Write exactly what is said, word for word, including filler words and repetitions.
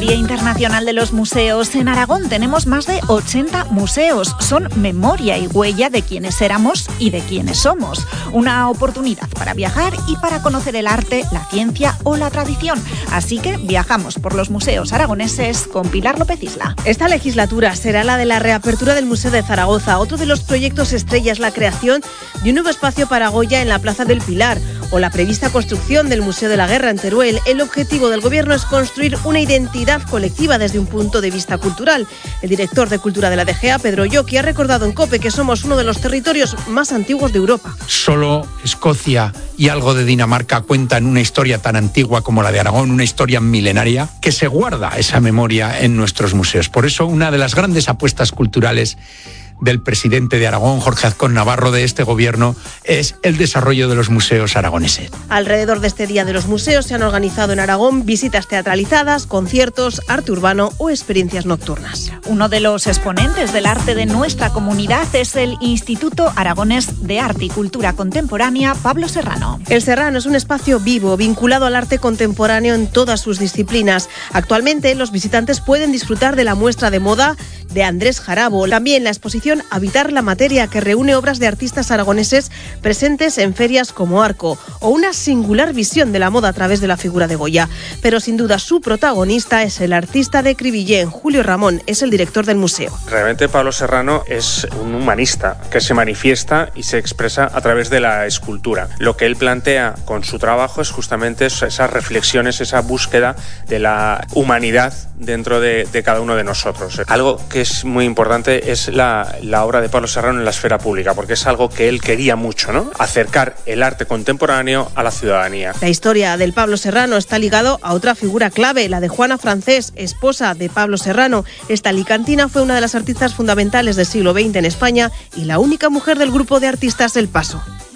Día Internacional de los Museos. En Aragón tenemos más de ochenta museos. Son memoria y huella de quienes éramos y de quienes somos. Una oportunidad para viajar y para conocer el arte, la ciencia o la tradición. Así que viajamos por los museos aragoneses con Pilar López Isla. Esta legislatura será la de la reapertura del Museo de Zaragoza. Otro de los proyectos estrella es la creación de un nuevo espacio para Goya en la Plaza del Pilar o la prevista construcción del Museo de la Guerra en Teruel. El objetivo del Gobierno es construir una identidad colectiva desde un punto de vista cultural. El director de Cultura de la D G A, Pedro Llocchi, ha recordado en COPE que somos uno de los territorios más antiguos de Europa. Solo Escocia y algo de Dinamarca cuentan una historia tan antigua como la de Aragón, una historia milenaria, que se guarda esa memoria en nuestros museos. Por eso, una de las grandes apuestas culturales del presidente de Aragón, Jorge Azcón Navarro, de este gobierno, es el desarrollo de los museos aragoneses. Alrededor de este Día de los Museos se han organizado en Aragón visitas teatralizadas, conciertos, arte urbano o experiencias nocturnas. Uno de los exponentes del arte de nuestra comunidad es el Instituto Aragonés de Arte y Cultura Contemporánea Pablo Serrano. El Serrano es un espacio vivo, vinculado al arte contemporáneo en todas sus disciplinas. Actualmente los visitantes pueden disfrutar de la muestra de moda de Andrés Jarabo, también la exposición Habitar la Materia, que reúne obras de artistas aragoneses presentes en ferias como Arco, o una singular visión de la moda a través de la figura de Goya. Pero sin duda su protagonista es el artista de Cribillén. Julio Ramón es el director del museo. Realmente Pablo Serrano es un humanista que se manifiesta y se expresa a través de la escultura. Lo que él plantea con su trabajo es justamente esas reflexiones, esa búsqueda de la humanidad dentro de, de cada uno de nosotros. Algo que es muy importante es la, la obra de Pablo Serrano en la esfera pública, porque es algo que él quería mucho, ¿no? Acercar el arte contemporáneo a la ciudadanía. La historia del Pablo Serrano está ligado a otra figura clave, la de Juana Francés, esposa de Pablo Serrano. Esta alicantina fue una de las artistas fundamentales del siglo veinte en España y la única mujer del grupo de artistas El Paso.